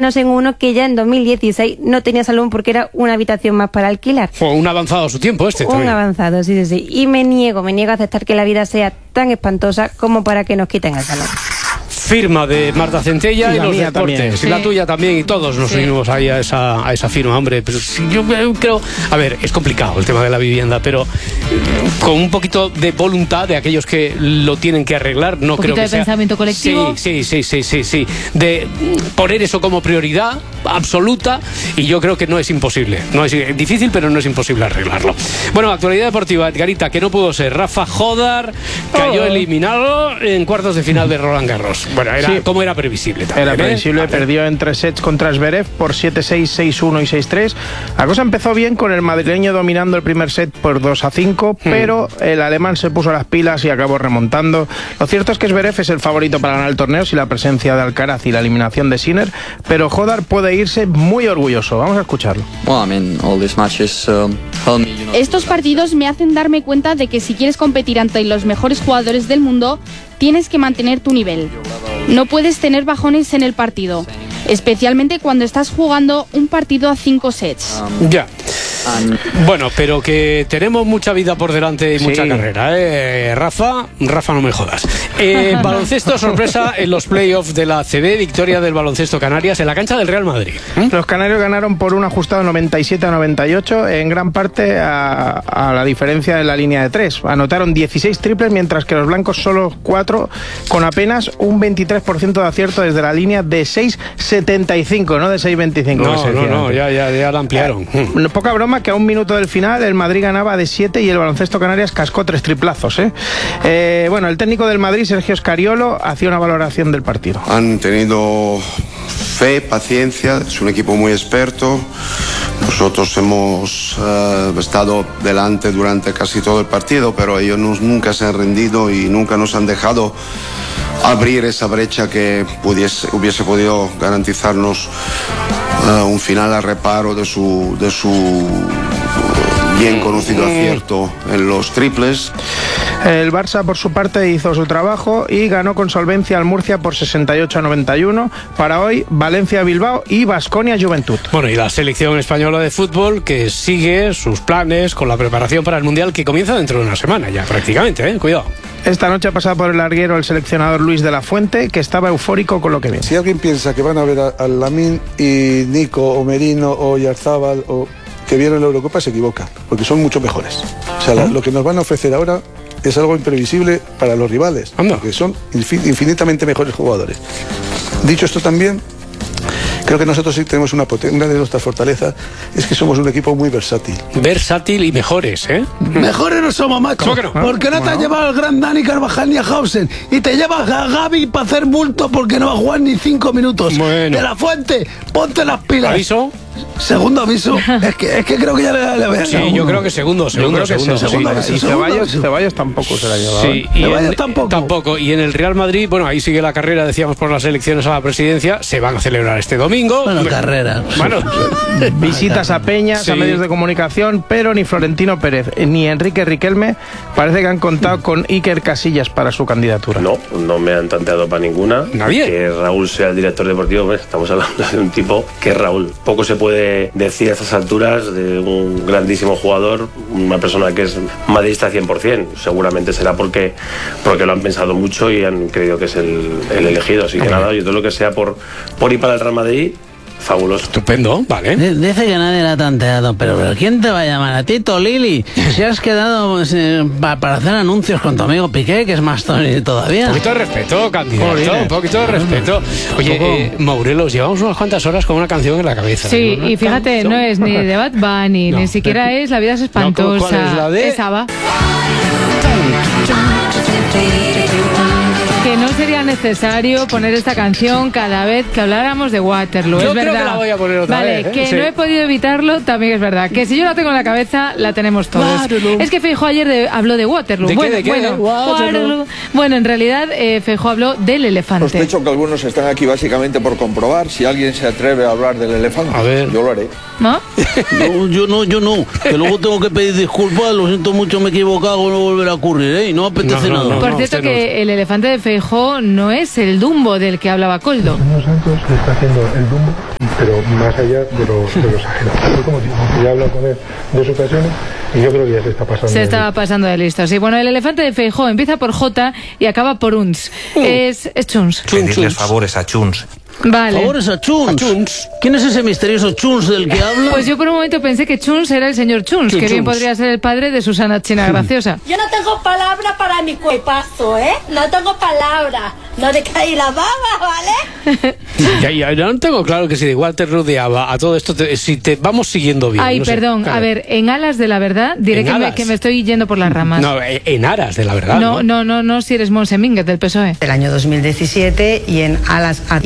convirtiéndose en uno que ya en 2016 no tenía salón porque era una habitación más para alquilar. Un avanzado a su tiempo Un avanzado, sí. Y me niego a aceptar que la vida sea tan espantosa como para que nos quiten el salón. Firma de Marta Centella y los deportes. También. Sí. Y la tuya también, y todos nos unimos ahí a esa firma, hombre. Pero yo creo, a ver, es complicado el tema de la vivienda, pero con un poquito de voluntad de aquellos que lo tienen que arreglar, no creo que sea... ¿Un poquito de pensamiento colectivo? Sí. De poner eso como prioridad absoluta, y yo creo que no es imposible. No es difícil, pero no es imposible arreglarlo. Bueno, actualidad deportiva, Edgarita, que no pudo ser. Rafa Jódar cayó eliminado en cuartos de final de Roland Garros. Bueno, como era previsible también. Era previsible, perdió en 3 sets contra Zverev por 7-6, 6-1 y 6-3. La cosa empezó bien con el madrileño dominando el primer set por 2-5, pero el alemán se puso las pilas y acabó remontando. Lo cierto es que Zverev es el favorito para ganar el torneo sin la presencia de Alcaraz y la eliminación de Sinner, pero Jódar puede irse muy orgulloso. Vamos a escucharlo. Estos partidos me hacen darme cuenta de que si quieres competir ante los mejores jugadores del mundo, tienes que mantener tu nivel. No puedes tener bajones en el partido, especialmente cuando estás jugando un partido a 5 sets. Ya. Bueno, pero que tenemos mucha vida por delante y mucha carrera, Rafa, no me jodas. Baloncesto sorpresa en los playoffs de la ACB, victoria del Baloncesto Canarias en la cancha del Real Madrid. Los canarios ganaron por un ajustado 97-98, en gran parte a la diferencia en la línea de 3. Anotaron 16 triples, mientras que los blancos solo 4, con apenas un 23% de acierto desde la línea de 6.75, no de 6.25. No, ya la ampliaron. Poca broma que a un minuto del final el Madrid ganaba de 7 y el Baloncesto Canarias cascó 3 triplazos. Bueno, el técnico del Madrid, Sergio Scariolo, hacía una valoración del partido. Han tenido fe, paciencia, es un equipo muy experto. Nosotros hemos estado delante durante casi todo el partido, pero ellos nunca se han rendido y nunca nos han dejado abrir esa brecha que hubiese podido garantizarnos un final a reparo de su bien conocido acierto en los triples. El Barça, por su parte, hizo su trabajo y ganó con solvencia al Murcia por 68-91. Para hoy, Valencia-Bilbao y Baskonia-Juventud. Bueno, y la selección española de fútbol, que sigue sus planes con la preparación para el Mundial, que comienza dentro de una semana ya, prácticamente, cuidado. Esta noche ha pasado por el larguero el seleccionador Luis de la Fuente, que estaba eufórico con lo que viene. Si alguien piensa que van a ver a Lamine y Nico o Merino o Yarzábal o que vieron la Eurocopa, se equivoca, porque son mucho mejores. O sea, lo que nos van a ofrecer ahora es algo imprevisible para los rivales, porque son infinitamente mejores jugadores. Dicho esto también, creo que nosotros sí tenemos una de nuestras fortalezas, es que somos un equipo muy versátil. Versátil y mejores, Mejores no somos, macho. ¿Cómo que no? Porque no te has llevado al gran Dani Carvajal ni a Hausen, y te llevas a Gavi para hacer bulto porque no va a jugar ni 5 minutos. Bueno. De la Fuente, ponte las pilas. ¿Aviso? Segundo aviso. es que creo que ya le veo. Sí, yo creo que segundo. Y Ceballos tampoco se la ha llevado. Sí, y tampoco. Y en el Real Madrid, bueno, ahí sigue la carrera, decíamos, por las elecciones a la presidencia. Se van a celebrar este domingo. Bueno, carrera. Bueno, visitas a peñas, a medios de comunicación, pero ni Florentino Pérez ni Enrique Riquelme parece que han contado con Iker Casillas para su candidatura. No me han tanteado para ninguna. ¿Nadie? Que Raúl sea el director deportivo, estamos hablando de un tipo que es Raúl. Poco se puede decir a estas alturas de un grandísimo jugador, una persona que es madridista 100%. Seguramente será porque lo han pensado mucho y han creído que es el elegido. Así que nada, yo todo lo que sea por ir para el Real Madrid, fabuloso. Estupendo, vale. Dice que nadie la ha tanteado, pero ¿quién te va a llamar a ti, Tolili? Si has quedado para hacer anuncios con tu amigo Piqué, que es más Tony todavía. Un poquito de respeto, candidato, un poquito de respeto. Oye, Maurelos, llevamos unas cuantas horas con una canción en la cabeza. Sí, y fíjate, no es ni de Bad Bunny, ni siquiera es La vida es espantosa. ¿Cuál es la de? Esa va. Que no sería necesario poner esta canción cada vez que habláramos de Waterloo. Yo es verdad. creo que la voy a poner otra vez. Vale, que sí. no he podido evitarlo, también es verdad. Que si yo la tengo en la cabeza, la tenemos todos. Waterloo. Es que Feijóo ayer habló de Waterloo. ¿De qué? Waterloo. Bueno, en realidad Feijóo habló del elefante. Sospecho que algunos están aquí básicamente por comprobar si alguien se atreve a hablar del elefante. A ver. Yo lo haré. ¿No? Yo no. Que luego tengo que pedir disculpas, lo siento mucho, me he equivocado, no volverá a ocurrir, y no apetece nada. Por cierto, que el elefante de Feijóo Feijóo no es el Dumbo del que hablaba Koldo. Señor Santos le está haciendo el Dumbo, pero más allá de lo exagerado. Yo como digo, ya he hablado con él 2 ocasiones y yo creo que ya se está pasando. Se estaba pasando de listo. Sí, bueno, el elefante de Feijóo empieza por J y acaba por Uns. Es Chuns. Pedirles favores a Chuns. Vale. Favores a Chuns. ¿Quién es ese misterioso Chuns del que hablo? Pues yo por un momento pensé que Chuns era el señor Chuns, que bien podría ser el padre de Susana China Graciosa. Yo no tengo palabra para mi cuerpazo, ¿eh? No tengo palabra. No de caer la baba, ¿vale? Ya no tengo claro que si de Waterloo de Ava a todo esto, si te vamos siguiendo bien. Ay, no sé, perdón, claro. A ver, en alas de la verdad diré que me estoy yendo por las ramas. No, en aras de la verdad. No, si eres Monse Mínguez del PSOE. El año 2017 y en alas a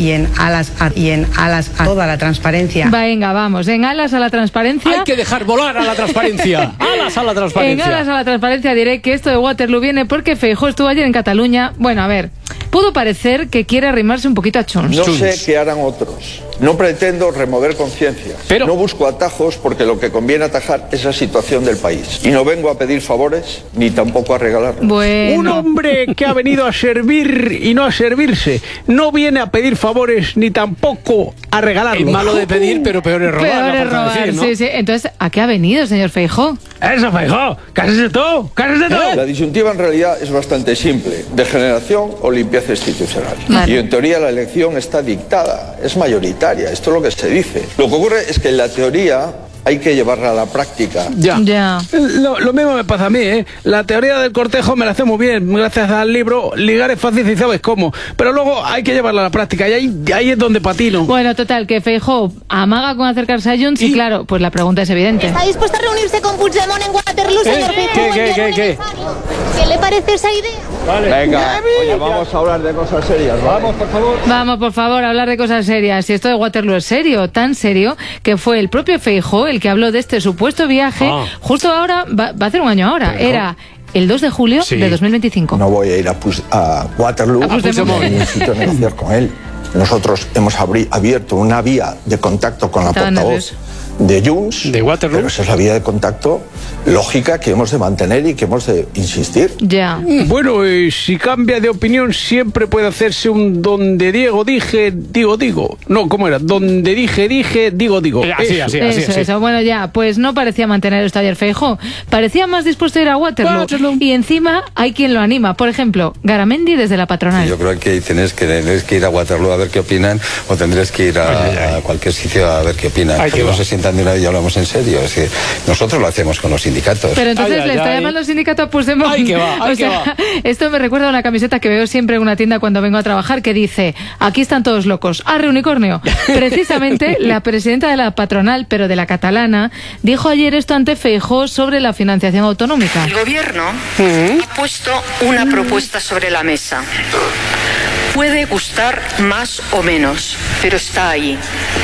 toda la transparencia. Venga, vamos, en alas a la transparencia. Hay que dejar volar a la transparencia. Alas a la transparencia. En alas a la transparencia diré que esto de Waterloo viene porque Feijóo estuvo ayer en Cataluña. Bueno, a ver, pudo parecer que quiere arrimarse un poquito a Chuns. No sé qué harán otros. No pretendo remover conciencias. Pero no busco atajos porque lo que conviene atajar es la situación del país. Y no vengo a pedir favores ni tampoco a regalarlos. Bueno. Un hombre que ha venido a servir y no a servirse. No viene a pedir favores ni tampoco a regalarlos. Es malo de pedir, pero peor es robar. Peor es robar, decir, ¿no? sí. Entonces, ¿a qué ha venido, señor Feijóo? Eso, Feijóo. Cásese tú. La disyuntiva en realidad es bastante simple. Degeneración o limpieza institucional. Vale. Y en teoría la elección está dictada, es mayoritaria. Esto es lo que se dice. Lo que ocurre es que en la teoría hay que llevarla a la práctica. Ya. Lo mismo me pasa a mí, ¿eh? La teoría del cortejo me la hace muy bien, gracias al libro. Ligar es fácil si sabes cómo. Pero luego hay que llevarla a la práctica y ahí es donde patino. Bueno, total, que Feijóo amaga con acercarse a Junts y claro, pues la pregunta es evidente. ¿Está dispuesto a reunirse con Puigdemont en Waterloo, señor Feijóo? ¿Qué? ¿Qué le parece esa idea? Vale. Venga, oye, vamos a hablar de cosas serias, ¿vale? Vamos, por favor. Vamos, por favor, a hablar de cosas serias. Si esto de Waterloo es serio, tan serio, que fue el propio Feijóo el que habló de este supuesto viaje. Justo ahora, va a hacer un año ahora. Era el 2 de julio de 2025. No voy a ir a Waterloo ni un sitio a negociar con él. Nosotros hemos abierto una vía de contacto con la portavoz de Junts, de Waterloo. Pero esa es la vía de contacto lógica que hemos de mantener y que hemos de insistir. Ya. Bueno, si cambia de opinión siempre puede hacerse un donde Diego dije, digo. No, ¿cómo era? Donde dije, digo. Así. Eso. Bueno, ya, pues no parecía mantener esto ayer Feijóo. Parecía más dispuesto a ir a Waterloo. Y encima hay quien lo anima. Por ejemplo, Garamendi desde la patronal. Yo creo que tendréis que ir a Waterloo a ver qué opinan o tendréis que ir a cualquier sitio a ver qué opinan. Que no se sientan de una vez y hablamos en serio. Es que nosotros lo hacemos con los sindicatos. Pero entonces le está llamando el sindicato a Puigdemont. Esto me recuerda a una camiseta que veo siempre en una tienda cuando vengo a trabajar que dice: aquí están todos locos, arre unicornio. Precisamente la presidenta de la patronal, pero de la catalana, dijo ayer esto ante Feijóo sobre la financiación autonómica. El gobierno ha puesto una propuesta sobre la mesa. Puede gustar más o menos, pero está ahí.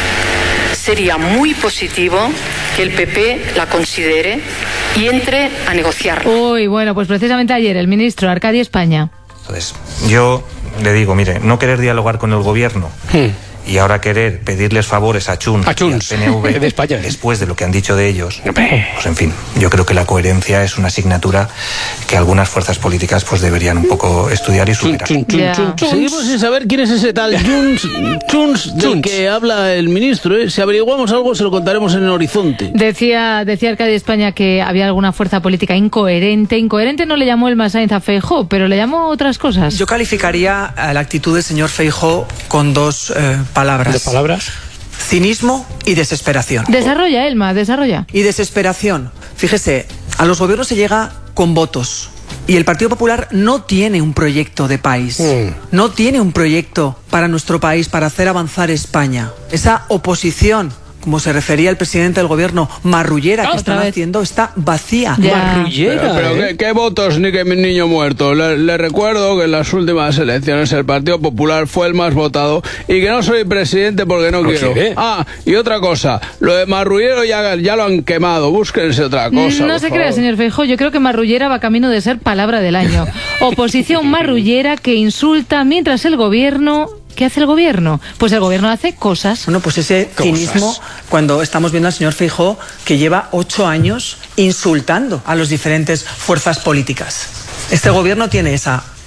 Sería muy positivo que el PP la considere y entre a negociarla. Uy, bueno, pues precisamente ayer el ministro Arcadi España. Entonces, yo le digo, mire, no querer dialogar con el gobierno y ahora querer pedirles favores a Junts y al PNV de España, después de lo que han dicho de ellos, pues en fin, yo creo que la coherencia es una asignatura que algunas fuerzas políticas pues deberían un poco estudiar y superar. Seguimos sin saber quién es ese tal Junts del que habla el ministro, ¿eh? Si averiguamos algo se lo contaremos en el horizonte. Decía Arcadi España que había alguna fuerza política incoherente. Incoherente no le llamó el Sainz a Feijóo, pero le llamó otras cosas. Yo calificaría a la actitud del señor Feijóo con dos palabras. ¿De palabras? Cinismo y desesperación. Desarrolla, Elma, desarrolla. Y desesperación. Fíjese, a los gobiernos se llega con votos. Y el Partido Popular no tiene un proyecto de país. No tiene un proyecto para nuestro país, para hacer avanzar España. Esa oposición, como se refería el presidente del gobierno, marrullera que están haciendo, está vacía. Marrullera. Pero ¿qué votos ni que mi niño muerto? Le recuerdo que en las últimas elecciones el Partido Popular fue el más votado y que no soy presidente porque no quiero. Y otra cosa, lo de marrullero ya lo han quemado, búsquense otra cosa. No se crea, señor Feijóo, yo creo que marrullera va camino de ser palabra del año. Oposición marrullera que insulta mientras el gobierno... ¿Qué hace el gobierno? Pues el gobierno hace cosas. Bueno, pues ese cinismo, cuando estamos viendo al señor Feijóo que lleva 8 años insultando a las diferentes fuerzas políticas. Este gobierno tiene esa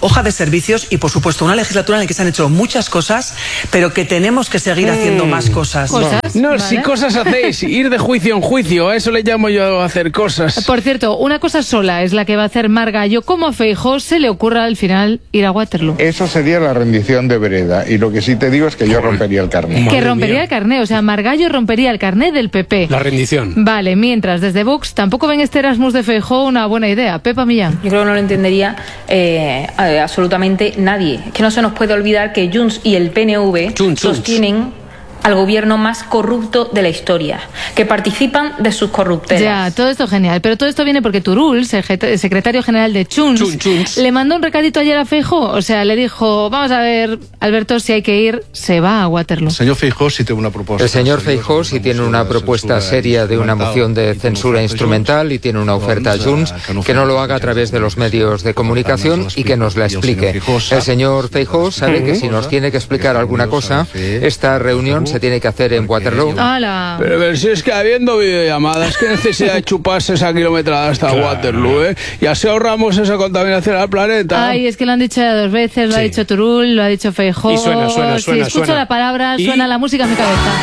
hoja de servicios y, por supuesto, una legislatura en la que se han hecho muchas cosas, pero que tenemos que seguir haciendo más cosas. No, ¿Vale? si cosas hacéis, ir de juicio en juicio, a eso le llamo yo hacer cosas. Por cierto, una cosa sola es la que va a hacer Margallo, como a Feijóo se le ocurra al final ir a Waterloo. Eso sería la rendición de vereda, y lo que sí te digo es que yo rompería el carné. Que rompería el carné, o sea, Margallo rompería el carné del PP. La rendición. Vale, mientras desde Vox tampoco ven este Erasmus de Feijóo una buena idea. Pepa Millán. Yo creo que no lo entendería absolutamente nadie. Que no se nos puede olvidar que Junts y el PNV sostienen al gobierno más corrupto de la historia, que participan de sus corruptelas. Ya, todo esto genial, pero todo esto viene porque Turull, secretario general de Junts, le mandó un recadito ayer a Feijóo, o sea, le dijo, vamos a ver, Alberto, si hay que ir, se va a Waterloo. El señor Feijóo sí tiene una propuesta. El señor Feijóo sí tiene una propuesta seria de una moción de censura instrumental y tiene una oferta a Junts, que no lo haga a través de los medios de comunicación y que nos la explique. El señor Feijóo sabe que si nos tiene que explicar alguna cosa, esta reunión se tiene que hacer en Waterloo. Pero si es que habiendo videollamadas, ¿qué necesidad de chuparse esa kilometrada hasta Waterloo, Y así ahorramos esa contaminación al planeta. Ay, es que lo han dicho ya 2 veces, lo ha dicho Turull, lo ha dicho Feijóo. Y suena. Si escucho la palabra, suena la música en mi cabeza.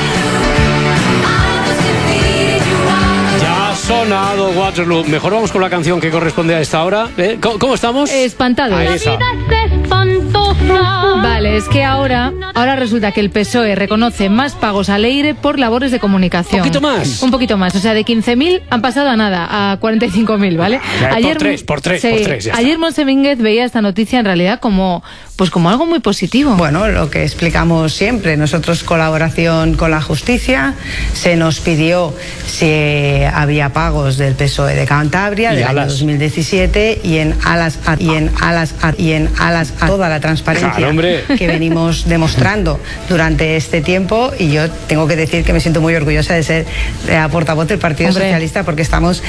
Ya ha sonado Waterloo. Mejor vamos con la canción que corresponde a esta hora. ¿Cómo estamos? Espantados. Ahí está. Vale, es que ahora resulta que el PSOE reconoce más pagos a Leire por labores de comunicación. ¿Un poquito más? Un poquito más, o sea, de 15.000 han pasado a nada, a 45.000, ¿vale? Por tres, ya está. Ayer Montse Mínguez veía esta noticia en realidad como algo muy positivo. Bueno, lo que explicamos siempre, nosotros colaboración con la justicia, se nos pidió si había pagos del PSOE de Cantabria del año 2017 y en alas a toda la transparencia que venimos demostrando durante este tiempo, y yo tengo que decir que me siento muy orgullosa de ser la portavoz del Partido Socialista, porque estamos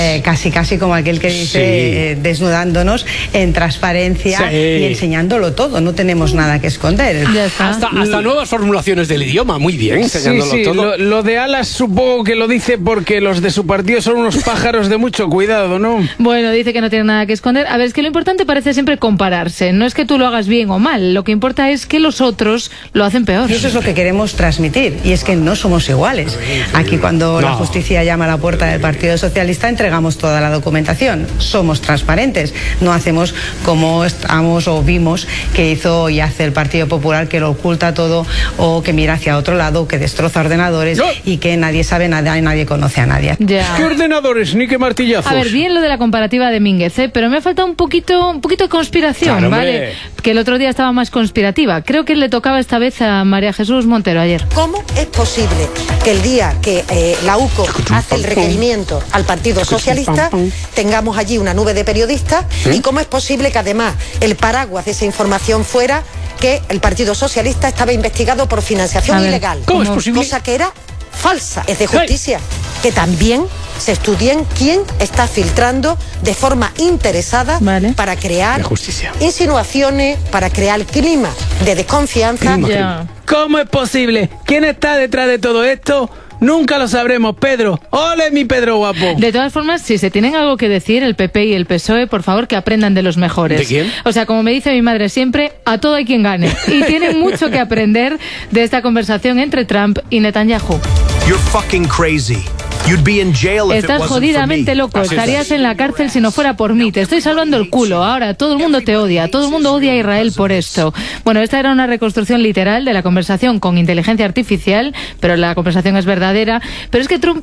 casi como aquel que dice desnudándonos en transparencia y enseñándolo todo, no tenemos nada que esconder. Hasta nuevas formulaciones del idioma, muy bien, enseñándolo todo. Lo de alas supongo que lo dice porque los de su partido son unos pájaros de mucho cuidado, ¿no? Bueno, dice que no tiene nada que esconder. A ver, es que lo importante parece siempre compararse, no es que tú lo hagas bien o mal, lo que importa es que los otros lo hacen peor. Y eso es lo que queremos transmitir, y es que no somos iguales. Aquí cuando la justicia llama a la puerta del Partido Socialista entregamos toda la documentación, somos transparentes, no hacemos como estamos o vimos que hizo y hace el Partido Popular, que lo oculta todo o que mira hacia otro lado, que destroza ordenadores y que nadie sabe nada y nadie conoce a nadie. ¿Qué ordenadores ni qué martillazos? A ver, bien lo de la comparativa de Mínguez, pero me ha faltado un poquito de conspiración, claro, ¿vale? Que el otro día estaba más conspirativa. Creo que le tocaba esta vez a María Jesús Montero ayer. ¿Cómo es posible que el día que la UCO hace el requerimiento al Partido Socialista tengamos allí una nube de periodistas? ¿Y cómo es posible que además el paraguas de esa información fuera que el Partido Socialista estaba investigado por financiación ilegal? ¿Cómo es posible? Cosa que era falsa. Es de justicia que también se estudien quién está filtrando de forma interesada para crear insinuaciones, para crear clima de desconfianza. ¿Cómo es posible? ¿Quién está detrás de todo esto? Nunca lo sabremos, Pedro. ¡Ole, mi Pedro guapo! De todas formas, si se tienen algo que decir el PP y el PSOE, por favor, que aprendan de los mejores. ¿De quién? O sea, como me dice mi madre siempre, a todo hay quien gane. Y tienen mucho que aprender de esta conversación entre Trump y Netanyahu. You're fucking crazy. You'd be in jail if it Estás wasn't jodidamente for me. loco, estarías en la cárcel si no fuera por mí, te estoy salvando el culo, ahora todo el mundo te odia, todo el mundo odia a Israel por esto. Bueno, esta era una reconstrucción literal de la conversación con inteligencia artificial, pero la conversación es verdadera, pero es que Trump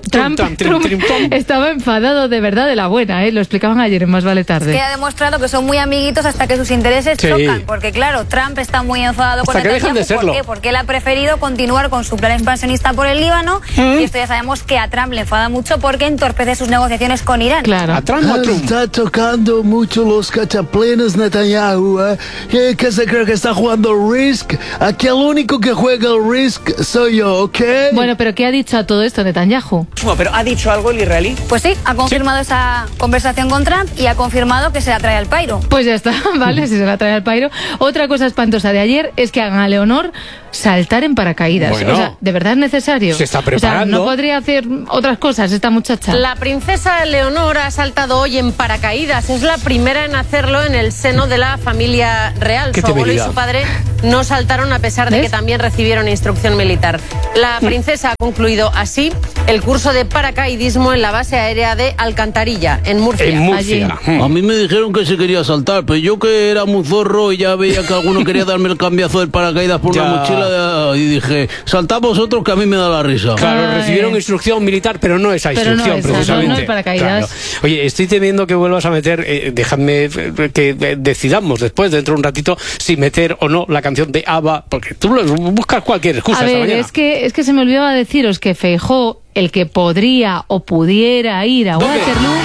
estaba enfadado de verdad de la buena, lo explicaban ayer en Más Vale Tarde. Que ha demostrado que son muy amiguitos hasta que sus intereses chocan, porque claro, Trump está muy enfadado con Netanyahu, ¿por qué? Porque él ha preferido continuar con su plan expansionista por el Líbano, y esto ya sabemos que a Trump le enfada mucho porque entorpece sus negociaciones con Irán. Claro. Está tocando mucho los cachaplenes Netanyahu, que se cree que está jugando Risk. Aquí el único que juega el Risk soy yo, ¿ok? Bueno, pero ¿qué ha dicho a todo esto Netanyahu? Bueno, pero ¿ha dicho algo el israelí? Pues sí, ha confirmado esa conversación con Trump y ha confirmado que se la trae al pairo. Pues ya está, vale, si se la trae al pairo. Otra cosa espantosa de ayer es que hagan a Leonor saltar en paracaídas. Bueno, o sea, ¿de verdad es necesario? Se está preparando. O sea, ¿no podría hacer otras cosas esta muchacha. La princesa Leonor ha saltado hoy en paracaídas. Es la primera en hacerlo en el seno de la familia real. Su abuelo y su padre no saltaron a pesar de que también recibieron instrucción militar. La princesa ha concluido así el curso de paracaidismo en la base aérea de Alcantarilla, en Murcia. A mí me dijeron que se quería saltar, pero yo que era muy zorro y ya veía que alguno quería darme el cambiazo del paracaídas por una mochila y dije, saltad vosotros que a mí me da la risa. Claro, recibieron instrucción militar, pero no esa instrucción, precisamente. No el paracaídas. Claro. Oye, estoy temiendo que vuelvas a meter, déjame que decidamos después, dentro de un ratito, si meter o no la canción de ABBA, porque tú buscas cualquier excusa esta mañana. Es que se me olvidaba deciros que Feijóo, el que podría o pudiera ir a Waterloo...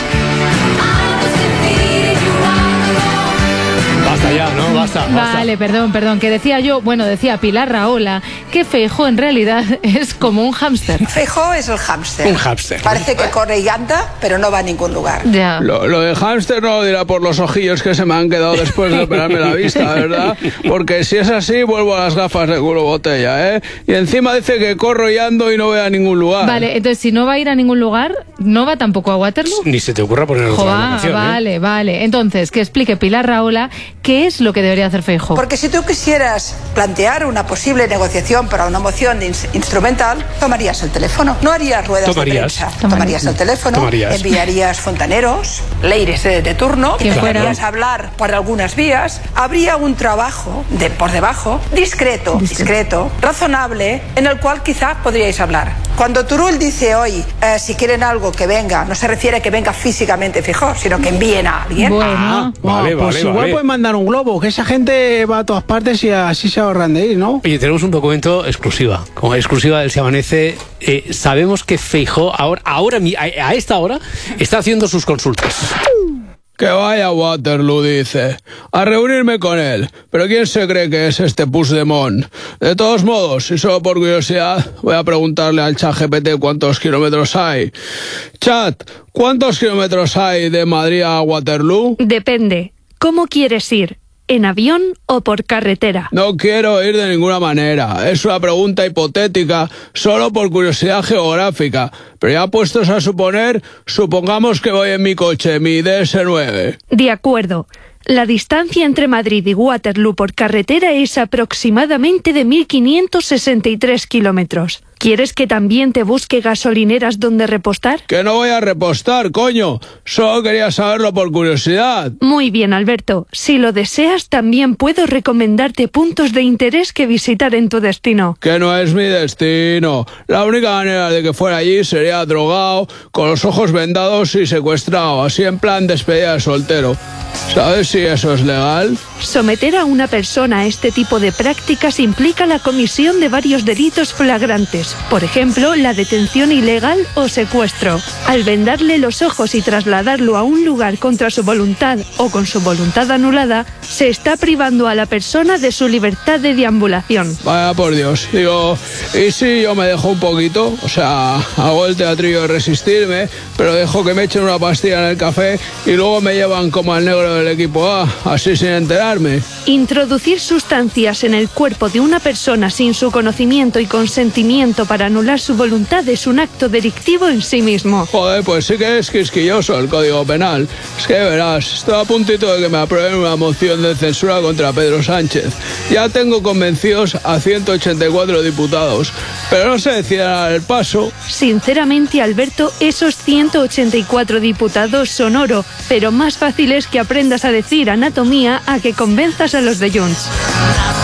Basta ya, ¿no? Basta. Vale, perdón, que decía Pilar Rahola que Feijóo en realidad es como un hámster. Feijóo es el hámster. Un hámster. Parece que corre y anda, pero no va a ningún lugar. Ya. Lo de hámster no lo dirá por los ojillos que se me han quedado después de operarme la vista, ¿verdad? Porque si es así, vuelvo a las gafas de culo botella, ¿eh? Y encima dice que corro y ando y no voy a ningún lugar. Vale, entonces si no va a ir a ningún lugar, ¿no va tampoco a Waterloo? Ni se te ocurra poner otra canción, Vale. Entonces, que explique Pilar Rahola qué es lo que debería hacer Feijóo. Porque si tú quisieras plantear una posible negociación para una moción instrumental, tomarías el teléfono. No harías ruedas de prensa. Tomarías el teléfono, enviarías fontaneros, leires de turno, podrías hablar por algunas vías. Habría un trabajo por debajo, discreto, razonable, en el cual quizá podríais hablar. Cuando Turull dice hoy, si quieren algo que venga, no se refiere a que venga físicamente Feijóo, sino que envíen a alguien. Bueno, pues igual pueden mandar un globo, que esa gente va a todas partes y así se ahorran de ir, ¿no? Oye, tenemos un documento exclusiva, como exclusiva del Se Amanece. Sabemos que Feijóo ahora a esta hora está haciendo sus consultas. Que vaya a Waterloo, dice, a reunirme con él. Pero ¿quién se cree que es este Puigdemont? De todos modos, y solo por curiosidad, voy a preguntarle al ChatGPT cuántos kilómetros hay. Chat, ¿cuántos kilómetros hay de Madrid a Waterloo? Depende. ¿Cómo quieres ir? ¿En avión o por carretera? No quiero ir de ninguna manera. Es una pregunta hipotética, solo por curiosidad geográfica. Pero ya puestos a suponer, supongamos que voy en mi coche, mi DS9. De acuerdo. La distancia entre Madrid y Waterloo por carretera es aproximadamente de 1.563 kilómetros. ¿Quieres que también te busque gasolineras donde repostar? Que no voy a repostar, coño. Solo quería saberlo por curiosidad. Muy bien, Alberto. Si lo deseas, también puedo recomendarte puntos de interés que visitar en tu destino. Que no es mi destino. La única manera de que fuera allí sería drogado, con los ojos vendados y secuestrado, así en plan despedida de soltero. ¿Sabes si eso es legal? Someter a una persona a este tipo de prácticas implica la comisión de varios delitos flagrantes. Por ejemplo, la detención ilegal o secuestro. Al vendarle los ojos y trasladarlo a un lugar contra su voluntad o con su voluntad anulada, se está privando a la persona de su libertad de deambulación. Vaya por Dios. Digo, ¿y si yo me dejo un poquito? O sea, hago el teatrillo de resistirme, pero dejo que me echen una pastilla en el café y luego me llevan como al negro del equipo A, así sin enterarme. Introducir sustancias en el cuerpo de una persona sin su conocimiento y consentimiento para anular su voluntad es un acto delictivo en sí mismo. Joder, pues sí que es quisquilloso el Código Penal. Es que verás, estoy a puntito de que me aprueben una moción de censura contra Pedro Sánchez. Ya tengo convencidos a 184 diputados, pero no se deciden a dar el paso. Sinceramente, Alberto, esos 184 diputados son oro, pero más fácil es que aprendas a decir anatomía a que convenzas a los de Junts.